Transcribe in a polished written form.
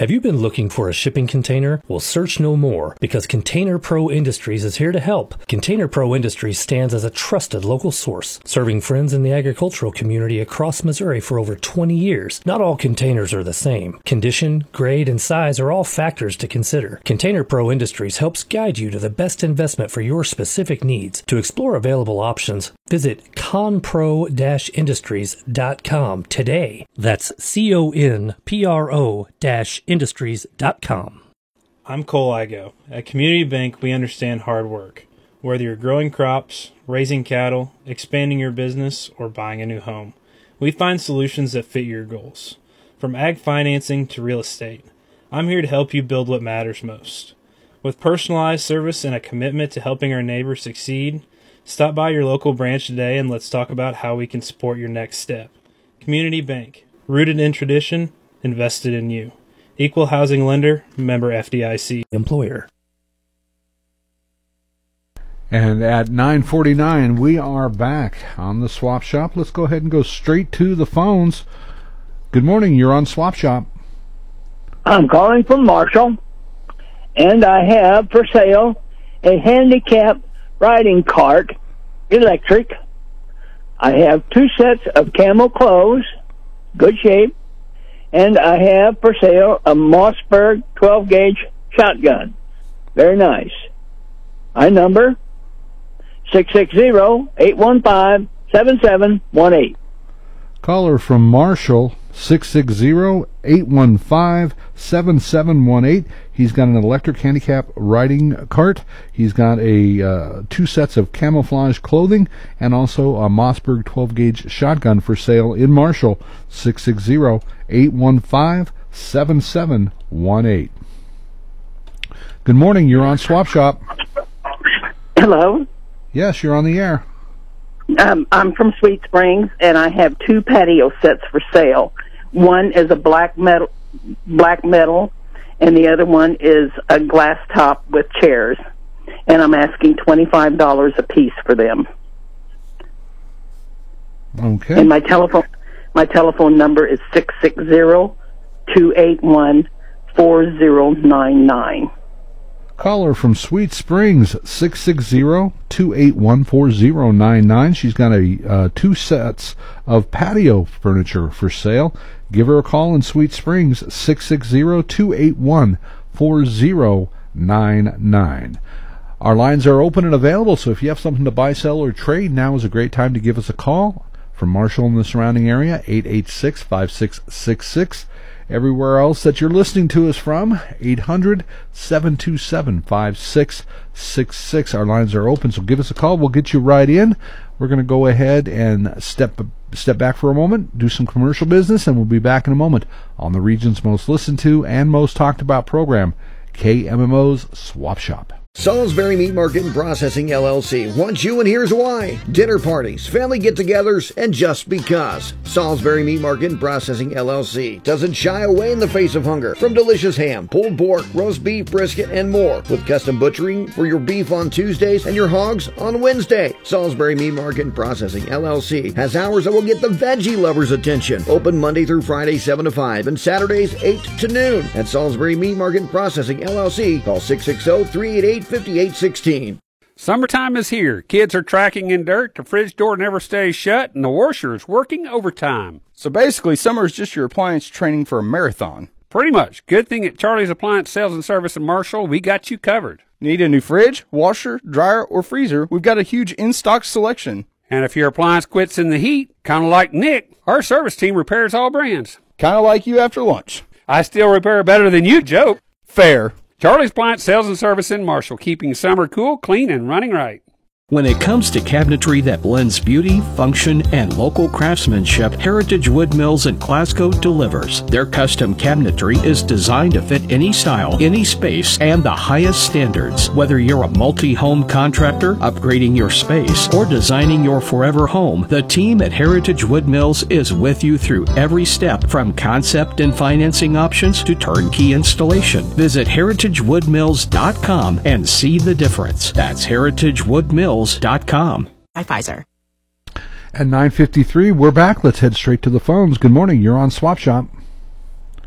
Have you been looking for a shipping container? Well, search no more, because Container Pro Industries is here to help. Container Pro Industries stands as a trusted local source, serving friends in the agricultural community across Missouri for over 20 years. Not all containers are the same. Condition, grade, and size are all factors to consider. Container Pro Industries helps guide you to the best investment for your specific needs. To explore available options, visit conpro-industries.com today. That's CONPRO-industries.com. I'm Cole Igo. At Community Bank, we understand hard work. Whether you're growing crops, raising cattle, expanding your business, or buying a new home, we find solutions that fit your goals. From ag financing to real estate, I'm here to help you build what matters most. With personalized service and a commitment to helping our neighbors succeed, stop by your local branch today and let's talk about how we can support your next step. Community Bank, rooted in tradition, invested in you. Equal housing lender, member FDIC. Employer. And at 9:49, we are back on the Swap Shop. Let's go ahead and go straight to the phones. Good morning, you're on Swap Shop. I'm calling from Marshall, and I have for sale a handicap riding cart, electric. I have 2 sets of camel clothes, good shape, and I have for sale a Mossberg 12-gauge shotgun. Very nice. My number, 660-815-7718. Caller from Marshall, 660-815-7718. He's got an electric handicap riding cart. He's got a 2 sets of camouflage clothing and also a Mossberg 12-gauge shotgun for sale in Marshall, 660-815-7718. Good morning, you're on Swap Shop. Hello. Yes, you're on the air. I'm from Sweet Springs, and I have 2 patio sets for sale. One is a black metal, and the other one is a glass top with chairs. And I'm asking $25 a piece for them. Okay. And my telephone number is 660-281-4099. Caller from Sweet Springs, 660-281-4099. She's got a 2 sets of patio furniture for sale. Give her a call in Sweet Springs, 660-281-4099. Our lines are open and available, so if you have something to buy, sell, or trade, now is a great time to give us a call. From Marshall and the surrounding area, 886-5666. Everywhere else that you're listening to us from, 800-727-5666. Our lines are open, so give us a call. We'll get you right in. We're going to go ahead and step back for a moment, do some commercial business, and we'll be back in a moment on the region's most listened to and most talked about program, KMMO's Swap Shop. Salisbury Meat Market and Processing LLC wants you, and here's why. Dinner parties, family get-togethers, and just because. Salisbury Meat Market and Processing LLC doesn't shy away in the face of hunger. From delicious ham, pulled pork, roast beef, brisket, and more. With custom butchering for your beef on Tuesdays and your hogs on Wednesday. Salisbury Meat Market and Processing LLC has hours that will get the veggie lovers' attention. Open Monday through Friday 7 to 5 and Saturdays 8 to noon. At Salisbury Meat Market and Processing LLC, call 660-388-5816. Summertime is here. Kids are tracking in dirt, the fridge door never stays shut, and the washer is working overtime. So basically, summer is just your appliance training for a marathon. Pretty much. Good thing at Charlie's Appliance Sales and Service in Marshall, we got you covered. Need a new fridge, washer, dryer, or freezer? We've got a huge in-stock selection. And if your appliance quits in the heat, kind of like Nick, our service team repairs all brands. Kind of like you after lunch. I still repair better than you, Joe. Fair. Charlie's Appliance Sales and Service in Marshall, keeping summer cool, clean, and running right. When it comes to cabinetry that blends beauty, function, and local craftsmanship, Heritage Wood Mills in Glasgow delivers. Their custom cabinetry is designed to fit any style, any space, and the highest standards. Whether you're a multi-home contractor, upgrading your space, or designing your forever home, the team at Heritage Wood Mills is with you through every step, from concept and financing options to turnkey installation. Visit heritagewoodmills.com and see the difference. That's heritagewoodmills.com. By Pfizer. At 9:53, we're back. Let's head straight to the phones. Good morning. You're on Swap Shop.